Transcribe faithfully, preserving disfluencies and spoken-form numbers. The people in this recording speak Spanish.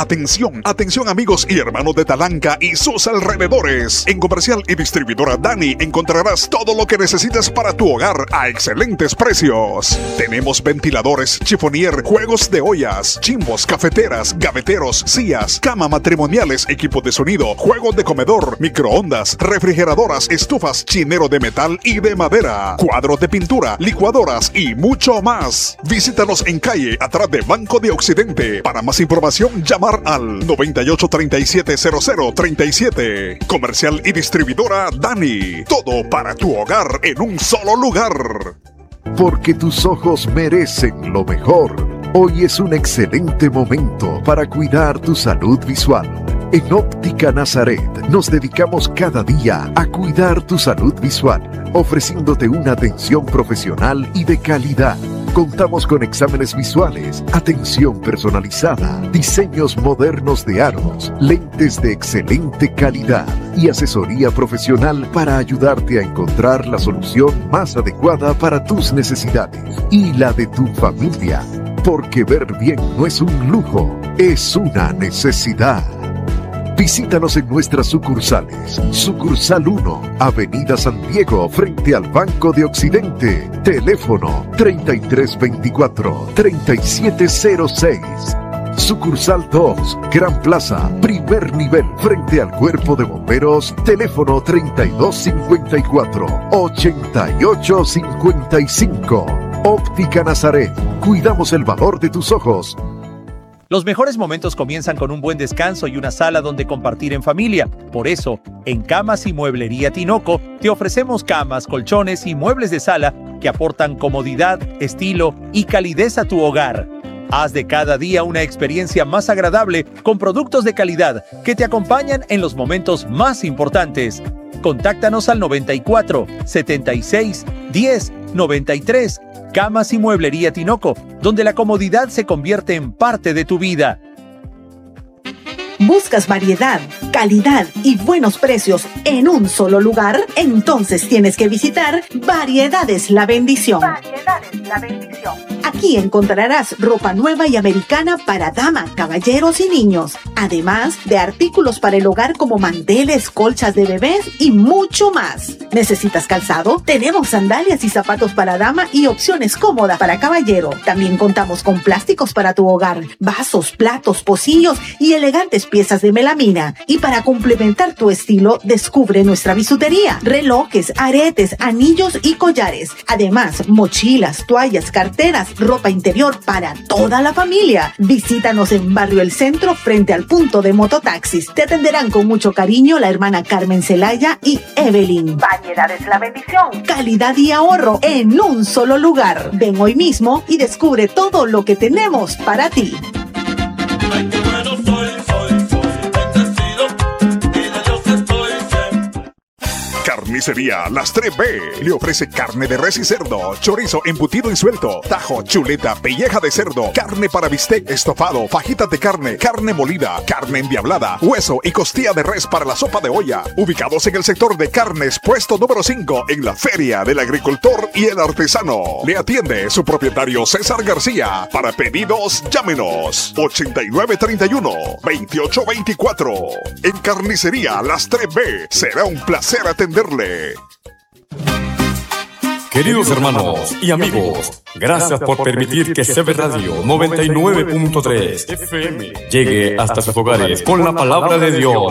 Atención, atención amigos y hermanos de Talanca y sus alrededores. En Comercial y Distribuidora Dani encontrarás todo lo que necesitas para tu hogar a excelentes precios. Tenemos ventiladores, chifonier, juegos de ollas, chimbos, cafeteras, gaveteros, sillas, cama matrimoniales, equipos de sonido, juegos de comedor, microondas, refrigeradoras, estufas, chinero de metal y de madera, cuadros de pintura, licuadoras y mucho más. Visítanos en calle atrás de Banco de Occidente. Para más información, llamar al noventa y ocho, treinta y siete, cero cero, treinta y siete. Comercial y Distribuidora Dani. Todo para tu hogar en un solo lugar. Porque tus ojos merecen lo mejor. Hoy es un excelente momento para cuidar tu salud visual. En Óptica Nazaret nos dedicamos cada día a cuidar tu salud visual, ofreciéndote una atención profesional y de calidad. Contamos con exámenes visuales, atención personalizada, diseños modernos de aros, lentes de excelente calidad y asesoría profesional para ayudarte a encontrar la solución más adecuada para tus necesidades y la de tu familia. Porque ver bien no es un lujo, es una necesidad. Visítanos en nuestras sucursales. Sucursal uno, Avenida San Diego, frente al Banco de Occidente. Teléfono treinta y tres veinticuatro, treinta y siete cero seis. Sucursal dos, Gran Plaza, primer nivel, frente al Cuerpo de Bomberos. Teléfono treinta y dos cincuenta y cuatro, ochenta y ocho cincuenta y cinco. Óptica Nazaret. Cuidamos el valor de tus ojos. Los mejores momentos comienzan con un buen descanso y una sala donde compartir en familia. Por eso, en Camas y Mueblería Tinoco, te ofrecemos camas, colchones y muebles de sala que aportan comodidad, estilo y calidez a tu hogar. Haz de cada día una experiencia más agradable con productos de calidad que te acompañan en los momentos más importantes. Contáctanos al noventa y cuatro, setenta y seis, diez, noventa y tres. Camas y Mueblería Tinoco, donde la comodidad se convierte en parte de tu vida. ¿Buscas variedad, calidad y buenos precios en un solo lugar? Entonces tienes que visitar Variedades La Bendición. Variedades La Bendición. Aquí encontrarás ropa nueva y americana para dama, caballeros y niños. Además de artículos para el hogar como manteles, colchas de bebés y mucho más. ¿Necesitas calzado? Tenemos sandalias y zapatos para dama y opciones cómodas para caballero. También contamos con plásticos para tu hogar, vasos, platos, pocillos y elegantes piezas de melamina. Y para complementar tu estilo, descubre nuestra bisutería, relojes, aretes, anillos y collares. Además, mochilas, toallas, carteras, ropa interior para toda la familia. Visítanos en Barrio El Centro, frente al punto de mototaxis. Te atenderán con mucho cariño la hermana Carmen Celaya y Evelyn. Variedades La Bendición. Calidad y ahorro en un solo lugar. Ven hoy mismo y descubre todo lo que tenemos para ti. Ay, qué bueno soy, soy, soy bendecido, y de Dios estoy siempre. Carnicería Las tres B le ofrece carne de res y cerdo, chorizo embutido y suelto, tajo, chuleta, pelleja de cerdo, carne para bistec, estofado, fajitas de carne, carne molida, carne endiablada, hueso y costilla de res para la sopa de olla. Ubicados en el sector de carnes, puesto número cinco, en la Feria del Agricultor y el Artesano. Le atiende su propietario César García. Para pedidos, llámenos ochenta y nueve treinta y uno, veintiocho veinticuatro. En Carnicería Las tres B será un placer atenderle. Queridos hermanos y amigos, gracias por permitir que C B Radio noventa y nueve punto tres F M llegue hasta sus hogares con la palabra de Dios.